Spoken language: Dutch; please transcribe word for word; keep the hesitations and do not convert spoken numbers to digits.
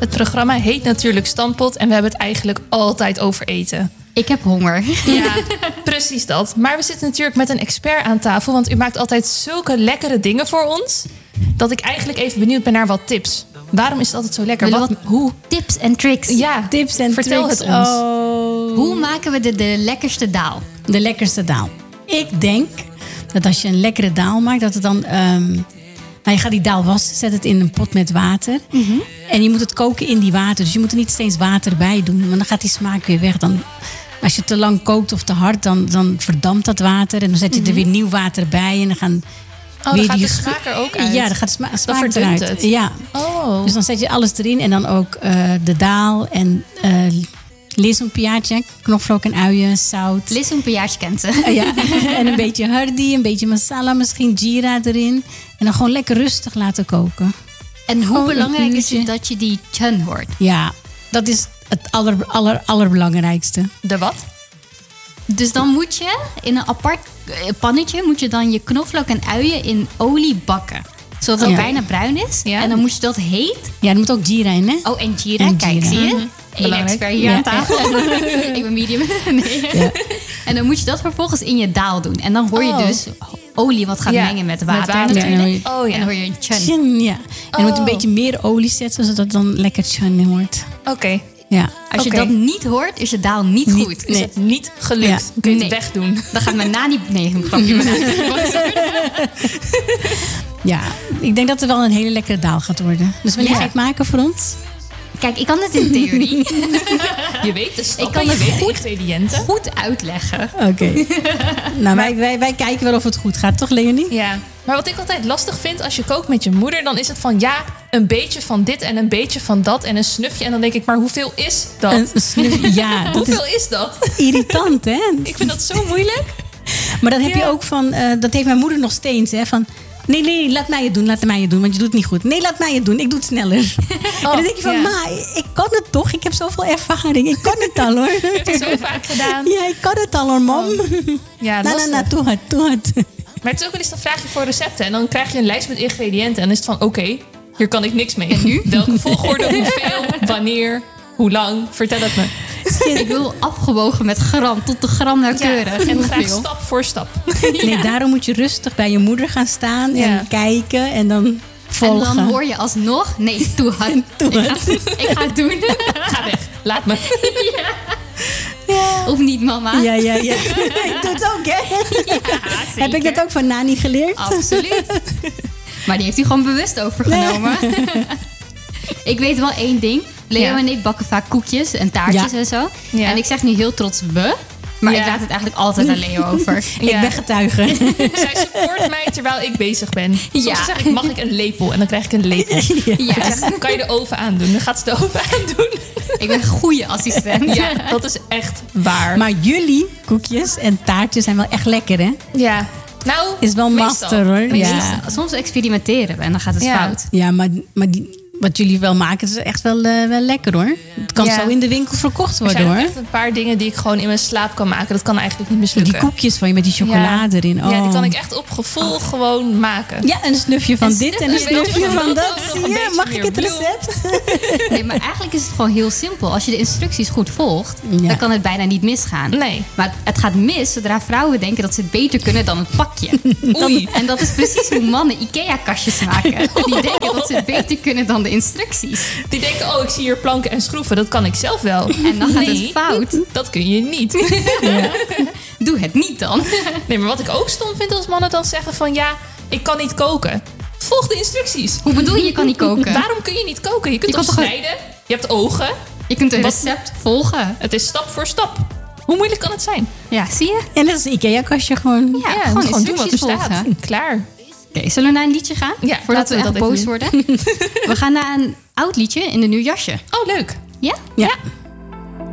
Het programma heet natuurlijk Stampot en we hebben het eigenlijk altijd over eten. Ik heb honger. Ja, precies dat. Maar we zitten natuurlijk met een expert aan tafel, want u maakt altijd zulke lekkere dingen voor ons, dat ik eigenlijk even benieuwd ben naar wat tips. Waarom is het altijd zo lekker? Wat, Wat, hoe? Tips en tricks. Ja, Tips en vertel tricks. het ons. Oh. Hoe maken we de, de lekkerste daal? De lekkerste daal. Ik denk dat als je een lekkere daal maakt, dat het dan... Um, nou, je gaat die daal wassen, zet het in een pot met water. Mm-hmm. En je moet het koken in die water. Dus je moet er niet steeds water bij doen, want dan gaat die smaak weer weg. Dan, als je te lang kookt of te hard, dan, dan verdampt dat water. En dan zet je mm-hmm. er weer nieuw water bij. En dan gaan oh, weer dan gaat die de smaak er ook uit. Ja, dan gaat de sma- smaak dan eruit. het. Ja. Oh. Dus dan zet je alles erin. En dan ook uh, de daal en... Uh, Lisumpiaatje, knoflook en uien, zout. Lisumpiaatje kent ze. Uh, ja. En een beetje hardi, een beetje masala, misschien jeera erin. En dan gewoon lekker rustig laten koken. En hoe gewoon belangrijk is het dat je die chun hoort? Ja, dat is het aller, aller, allerbelangrijkste. De wat? Dus dan moet je in een apart pannetje moet je dan je knoflook en uien in olie bakken. Zodat het ja. bijna bruin is. Ja. En dan moet je dat heet. Ja, er moet ook jeera in, hè? Oh, en jeera. En Kijk, jeera. Zie je? Mm-hmm. Eén expert hier ja. aan tafel. Ik ben medium. Nee. Ja. En dan moet je dat vervolgens in je daal doen. En dan hoor je oh. dus olie wat gaat ja. mengen met water. Met water. Ja, en, dan je, oh, ja. en dan hoor je een chun. chun ja. En oh. je moet een beetje meer olie zetten, zodat het dan lekker chun wordt. Oké. Okay. Ja. Als okay. je dat niet hoort, is je daal niet, niet goed. Nee. Is het niet gelukt? Ja. Dan kun je nee. het wegdoen. Dan gaat mijn nani... Nee, een grapje. Ja, ik denk dat er wel een hele lekkere daal gaat worden. Dus wil je ja. het maken voor ons? Kijk, ik kan het in theorie. Je weet de stappen, ik kan je weet de ingrediënten. Goed uitleggen. Oké. Okay. Nou, wij, wij, wij kijken wel of het goed gaat, toch Leonie? Ja. Maar wat ik altijd lastig vind als je kookt met je moeder, dan is het van ja, een beetje van dit en een beetje van dat en een snufje. En dan denk ik, maar hoeveel is dat? Een snufje, ja. Dat hoeveel is, is dat? Irritant, hè? Ik vind dat zo moeilijk. Maar dat heb ja. je ook van, uh, dat heeft mijn moeder nog steeds, hè? Van, nee, nee, laat mij het doen, laat mij het doen, want je doet het niet goed. Nee, laat mij het doen, ik doe het sneller. Oh, en dan denk je van, ja. ma, ik kan het toch? Ik heb zoveel ervaring, ik kan het al, hoor. Je hebt het zo vaak gedaan. Ja, ik kan het al, hoor, mam. Oh. Ja, nou, nou, nou, doe het, doe het. Maar het is ook wel eens, dan vraag je voor recepten en dan krijg je een lijst met ingrediënten. En dan is het van, oké, okay, hier kan ik niks mee. En nu? Welke volgorde, hoeveel, wanneer, hoe lang? Vertel het me. Ik wil afgewogen met gram, tot de gram nauwkeurig. Ja, en graag stap voor stap. Nee, ja. Daarom moet je rustig bij je moeder gaan staan ja. en kijken en dan volgen. En dan hoor je alsnog, nee, doe het. Doe ik, ga, ik ga het doen. Ga weg, laat me. Ja. Ja. Of niet, mama? Ja, ja, ja. Ik doe het ook, hè? Ja, heb ik dat ook van Nani geleerd? Absoluut. Maar die heeft u gewoon bewust overgenomen. Nee. Ik weet wel één ding. Leo ja. en ik bakken vaak koekjes en taartjes ja. en zo. Ja. En ik zeg nu heel trots we. Maar ja. ik laat het eigenlijk altijd aan Leo over. Ja. Ik ben getuige. Zij support mij terwijl ik bezig ben. Soms ja. zeg ik, mag ik een lepel? En dan krijg ik een lepel. Ja. Ja. Zeg, kan je de oven aandoen? Dan gaat ze de oven aandoen. Ik ben een goede assistent. Ja, dat is echt waar. Maar jullie koekjes en taartjes zijn wel echt lekker, hè? Ja. Nou, is wel master, hoor. Ja. Soms experimenteren we en dan gaat het ja. fout. Ja, maar, maar die... Wat jullie wel maken, is echt wel, uh, wel lekker, hoor. Het kan ja. zo in de winkel verkocht worden, hoor. Er zijn echt een paar dingen die ik gewoon in mijn slaap kan maken. Dat kan eigenlijk niet mislukken. Die koekjes van je met die chocolade ja. erin. Oh. Ja, die kan ik echt op gevoel oh. gewoon maken. Ja, een snufje van een dit en een snufje van, van dat. Zie je? Mag ik het bloem. recept? Nee, maar eigenlijk is het gewoon heel simpel. Als je de instructies goed volgt, ja. dan kan het bijna niet misgaan. Nee. Maar het gaat mis zodra vrouwen denken dat ze het beter kunnen dan het pakje. Oei. En dat is precies hoe mannen IKEA-kastjes maken. Die denken dat ze het beter kunnen dan de instructies. Die denken, oh, ik zie hier planken en schroeven. Dat kan ik zelf wel. En dan gaat nee, het fout. Dat kun je niet. Ja. Doe het niet dan. Nee, maar wat ik ook stom vind als mannen dan zeggen van... ja, ik kan niet koken. Volg de instructies. Hoe bedoel je, je kan niet koken? Waarom kun je niet koken? Je kunt je toch snijden? Een... Je hebt ogen. Je kunt een wat... recept volgen. Het is stap voor stap. Hoe moeilijk kan het zijn? Ja, zie je? En dat is een IKEA-kastje gewoon. Ja, ja gewoon, gewoon doen wat er volgen. staat. Klaar. Oké, okay, zullen we naar een liedje gaan? Ja, voordat we, we echt boos worden. We gaan naar een oud liedje in een nieuw jasje. Oh, leuk. Ja? Ja. ja.